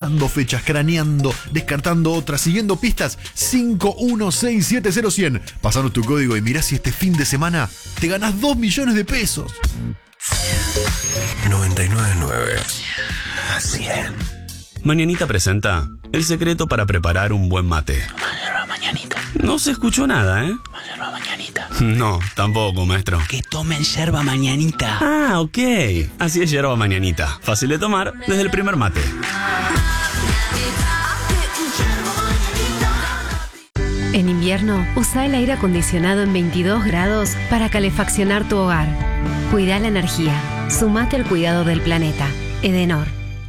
sumando fechas, craneando, descartando otras, siguiendo pistas. 51670100. Pasanos tu código y mirá si este fin de semana te ganás 2 millones de pesos. 99.9 a 100. Mañanita presenta el secreto para preparar un buen mate. Mañanita. No se escuchó nada, ¿eh? Yerba mañanita. No, tampoco, maestro. Que tomen yerba mañanita. Ah, ok. Así es yerba mañanita. Fácil de tomar desde el primer mate. En invierno, usa el aire acondicionado en 22 grados para calefaccionar tu hogar. Cuida la energía. Sumate al cuidado del planeta. Edenor.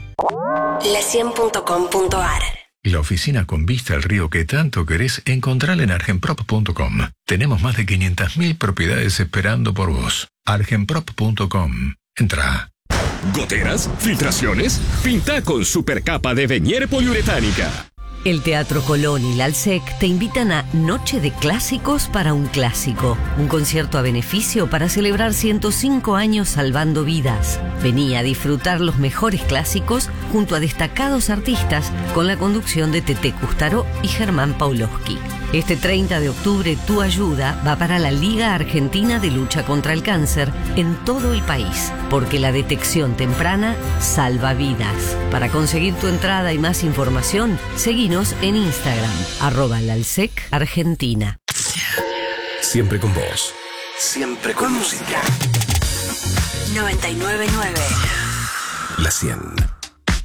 La100.com.ar. La oficina con vista al río que tanto querés, encontrala en argenprop.com. Tenemos más de 500.000 propiedades esperando por vos. argenprop.com. Entra. ¿Goteras? ¿Filtraciones? Pinta con supercapa de Venier poliuretánica. El Teatro Colón y la Alsec te invitan a Noche de Clásicos para un Clásico, un concierto a beneficio para celebrar 105 años salvando vidas. Vení a disfrutar los mejores clásicos junto a destacados artistas con la conducción de Tete Custaró y Germán Paulowski. Este 30 de octubre tu ayuda va para la Liga Argentina de Lucha contra el Cáncer en todo el país, porque la detección temprana salva vidas. Para conseguir tu entrada y más información, seguinos en Instagram, @lalsec-argentina. Siempre con vos. Siempre con música. 99.9 La 100.